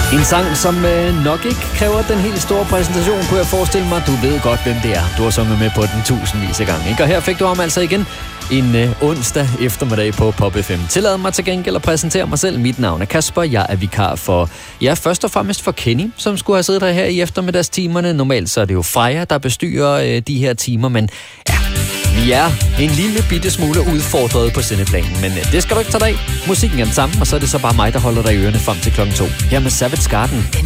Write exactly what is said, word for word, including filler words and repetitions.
En sang, som øh, nok ikke kræver den helt store præsentation, kunne jeg forestille mig. Du ved godt, hvem det er. Du har sunget med på den tusindvis af gange, ikke? Og her fik du om altså igen en øh, onsdag eftermiddag på Pop F M. Tillad mig til gengæld at præsentere mig selv. Mit navn er Kasper. Jeg er vikar for, ja, først og fremmest for Kenny, som skulle have siddet der her i eftermiddagstimerne. Normalt så er det jo Freja, der bestyrer øh, de her timer, men ja, vi er en lille bitte smule udfordret på sendeplanen, men øh, det skal du ikke tage dig af. Musikken er den samme, og så er det så bare mig, der holder dig i ørerne frem til klokken to. Her med Savage Garden.